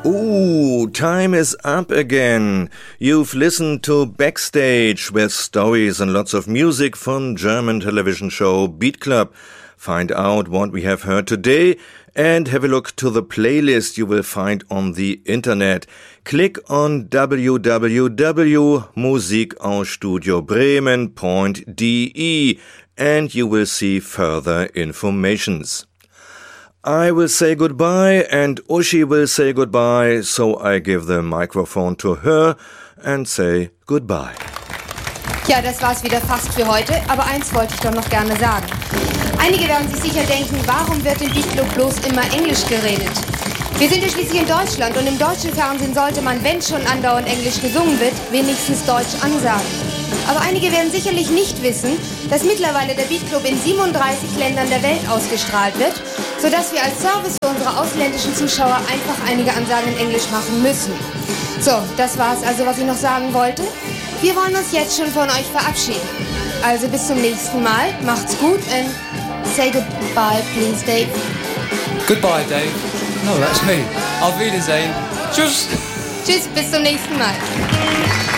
Ooh, time is up again. You've listened to Backstage with stories and lots of music from German television show Beat Club. Find out what we have heard today and have a look to the playlist you will find on the internet. Click on www.musikausstudiobremen.de and you will see further informations. I will say goodbye and Uschi will say goodbye, so I give the microphone to her and say goodbye. Ja, das war's wieder fast für heute, aber eins wollte ich doch noch gerne sagen. Einige werden sich sicher denken, warum wird im Beat Club bloß immer Englisch geredet? Wir sind ja schließlich in Deutschland und im deutschen Fernsehen sollte man, wenn schon andauernd Englisch gesungen wird, wenigstens Deutsch ansagen. Aber einige werden sicherlich nicht wissen, dass mittlerweile der Beat Club in 37 Ländern der Welt ausgestrahlt wird, sodass wir als Service für unsere ausländischen Zuschauer einfach einige Ansagen in Englisch machen müssen. So, das war's also, was ich noch sagen wollte. Wir wollen uns jetzt schon von euch verabschieden. Also bis zum nächsten Mal, macht's gut and say goodbye, please, Dave. Goodbye, Dave. No, that's me. Auf Wiedersehen. Tschüss. Tschüss, bis zum nächsten Mal.